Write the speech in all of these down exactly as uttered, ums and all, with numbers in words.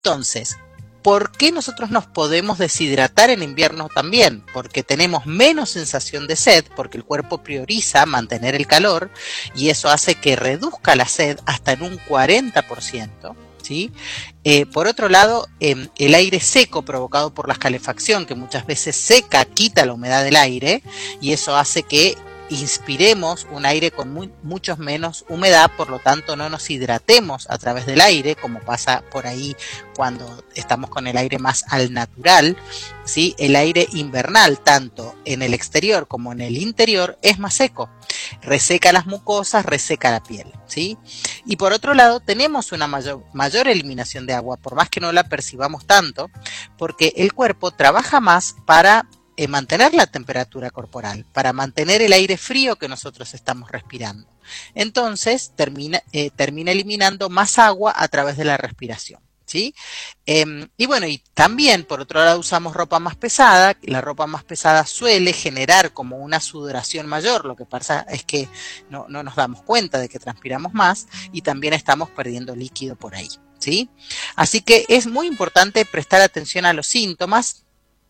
Entonces, ¿por qué nosotros nos podemos deshidratar en invierno también? Porque tenemos menos sensación de sed, porque el cuerpo prioriza mantener el calor y eso hace que reduzca la sed hasta en un cuarenta por ciento. ¿Sí? Eh, por otro lado, eh, el aire seco provocado por la calefacción, que muchas veces seca, quita la humedad del aire y eso hace que inspiremos un aire con muy, muchos menos humedad, por lo tanto no nos hidratemos a través del aire, como pasa por ahí cuando estamos con el aire más al natural, ¿sí? El aire invernal, tanto en el exterior como en el interior, es más seco. Reseca las mucosas, reseca la piel, ¿sí? Y por otro lado, tenemos una mayor, mayor eliminación de agua, por más que no la percibamos tanto, porque el cuerpo trabaja más para eh, mantener la temperatura corporal, para mantener el aire frío que nosotros estamos respirando. Entonces, termina, eh, termina eliminando más agua a través de la respiración. ¿Sí? Eh, y bueno, y también por otro lado usamos ropa más pesada. La ropa más pesada suele generar como una sudoración mayor, lo que pasa es que no, no nos damos cuenta de que transpiramos más y también estamos perdiendo líquido por ahí, ¿sí? Así que es muy importante prestar atención a los síntomas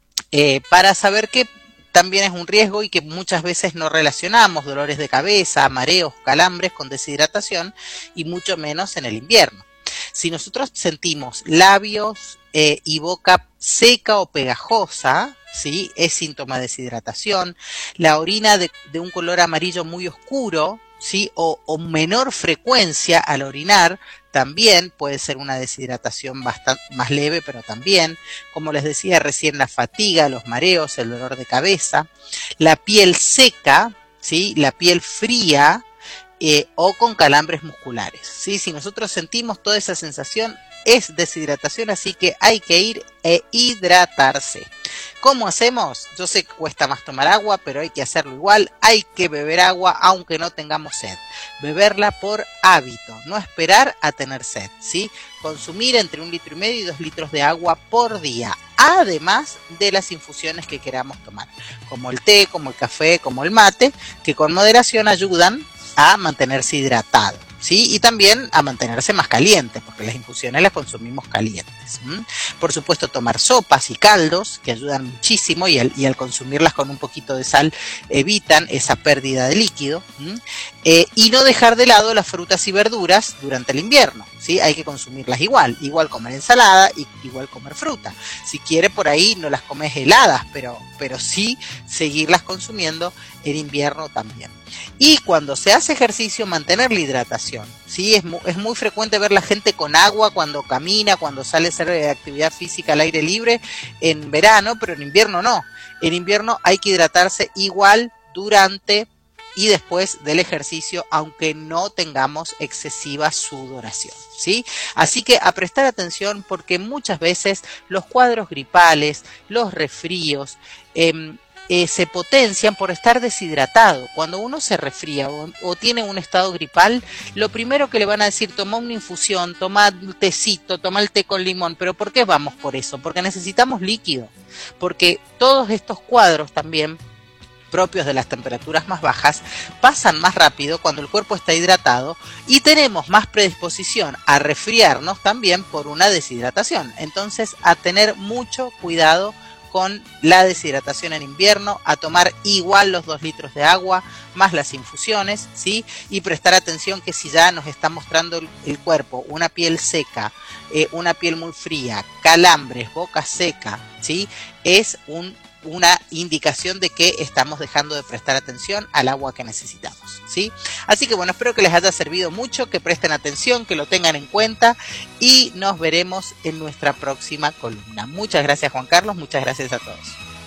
eh, para saber que también es un riesgo y que muchas veces no relacionamos dolores de cabeza, mareos, calambres con deshidratación y mucho menos en el invierno. Si nosotros sentimos labios eh, y boca seca o pegajosa, ¿sí? Es síntoma de deshidratación. La orina de, de un color amarillo muy oscuro, ¿sí? o, o menor frecuencia al orinar, también puede ser una deshidratación bastante más leve, pero también, como les decía recién, la fatiga, los mareos, el dolor de cabeza. La piel seca, ¿sí? La piel fría, Eh, o con calambres musculares, ¿sí? Si nosotros sentimos toda esa sensación, es deshidratación, así que hay que ir e hidratarse. ¿Cómo hacemos? Yo sé que cuesta más tomar agua, pero hay que hacerlo igual. Hay que beber agua aunque no tengamos sed. Beberla por hábito, no esperar a tener sed, ¿sí? Consumir entre un litro y medio y dos litros de agua por día, además de las infusiones que queramos tomar, como el té, como el café, como el mate, que con moderación ayudan a mantenerse hidratado, ¿sí? Y también a mantenerse más caliente, porque las infusiones las consumimos calientes. ¿Mm? Por supuesto, tomar sopas y caldos, que ayudan muchísimo, y al, y al consumirlas con un poquito de sal, evitan esa pérdida de líquido. ¿Mm? Eh, y no dejar de lado las frutas y verduras durante el invierno, ¿sí? Hay que consumirlas igual, igual comer ensalada y igual comer fruta. Si quiere, por ahí no las comes heladas, pero, pero sí seguirlas consumiendo en invierno también. Y cuando se hace ejercicio, mantener la hidratación, ¿sí? Es muy, es muy frecuente ver la gente con agua cuando camina, cuando sale a hacer actividad física al aire libre en verano, pero en invierno no. En invierno hay que hidratarse igual durante y después del ejercicio, aunque no tengamos excesiva sudoración, ¿sí? Así que a prestar atención, porque muchas veces los cuadros gripales, los resfríos, eh, Eh, se potencian por estar deshidratado. Cuando uno se resfría o, o tiene un estado gripal, lo primero que le van a decir: toma una infusión, toma un tecito, toma el té con limón. ¿Pero por qué vamos por eso? Porque necesitamos líquido, porque todos estos cuadros también propios de las temperaturas más bajas pasan más rápido cuando el cuerpo está hidratado y tenemos más predisposición a resfriarnos también por una deshidratación. Entonces, a tener mucho cuidado con la deshidratación en invierno, a tomar igual los dos litros de agua más las infusiones, ¿sí? Y prestar atención que si ya nos está mostrando el, el cuerpo una piel seca, eh, una piel muy fría, calambres, boca seca, ¿sí? Es un una indicación de que estamos dejando de prestar atención al agua que necesitamos, ¿sí? Así que bueno, espero que les haya servido mucho, que presten atención, que lo tengan en cuenta y nos veremos en nuestra próxima columna. Muchas gracias, Juan Carlos, muchas gracias a todos.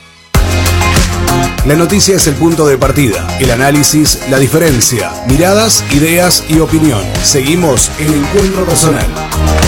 La noticia es el punto de partida, el análisis, la diferencia, miradas, ideas y opinión. Seguimos en Encuentro Personal.